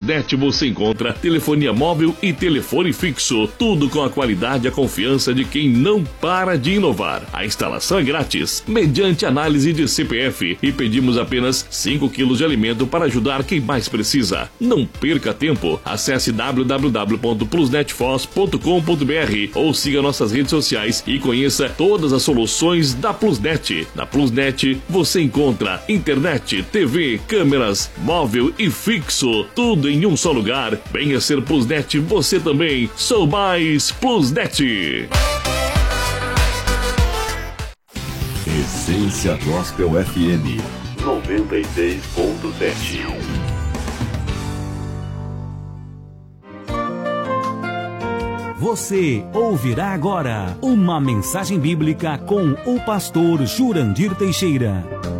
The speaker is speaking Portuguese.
Plusnet você encontra telefonia móvel e telefone fixo, tudo com a qualidade e a confiança de quem não para de inovar. A instalação é grátis, mediante análise de CPF, e pedimos apenas 5 quilos de alimento para ajudar quem mais precisa. Não perca tempo, acesse www.plusnetfoz.com.br ou siga nossas redes sociais e conheça todas as soluções da Plusnet. Na Plusnet você encontra internet, TV, câmeras, móvel e fixo, tudo em um só lugar. Venha ser Plusnet você também. Sou mais Plusnet. Essência Gospel FM 96.7. Você ouvirá agora uma mensagem bíblica com o pastor Jurandir Teixeira.